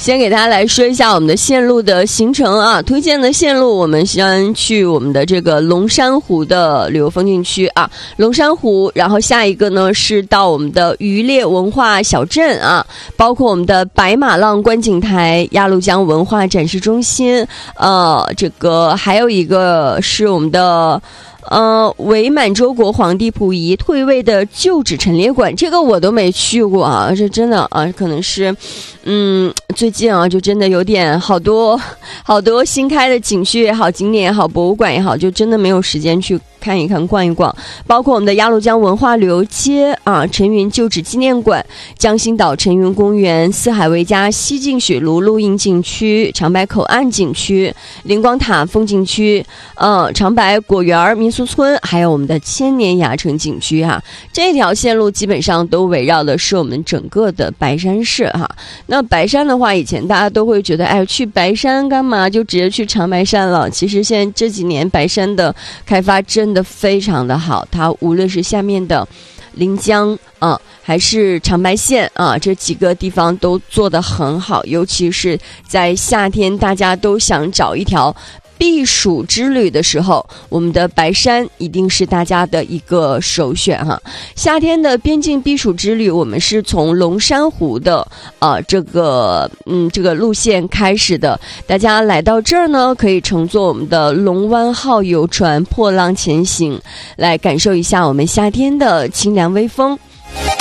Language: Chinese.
先给大家来说一下我们的线路的行程啊，推荐的线路，我们先去我们的这个龙山湖的旅游风景区啊，龙山湖，然后下一个呢是到我们的渔猎文化小镇啊，包括我们的白马浪观景台、鸭绿江文化展示中心，这个还有一个是我们的。伪满洲国皇帝溥仪退位的旧址陈列馆，这个我都没去过啊，这真的啊，可能是，最近啊，就真的有点好多新开的景区也好，景点也好，博物馆也好，就真的没有时间去看一看、逛一逛。包括我们的鸭绿江文化旅游街啊，陈云旧址纪念馆、江心岛陈云公园、四海维嘉西进水炉露营景区、长白口岸景区、灵光塔风景区，长白果园民俗村，还有我们的千年崖城景区哈，这条线路基本上都围绕的是我们整个的白山市哈。那白山的话，以前大家都会觉得，哎，去白山干嘛？就直接去长白山了。其实现在这几年白山的开发真的非常的好，它无论是下面的临江啊，还是长白县啊，这几个地方都做得很好，尤其是在夏天，大家都想找一条避暑之旅的时候，我们的白山一定是大家的一个首选哈。夏天的边境避暑之旅，我们是从龙山湖的这个路线开始的。大家来到这儿呢，可以乘坐我们的龙湾号游船破浪前行，来感受一下我们夏天的清凉微风。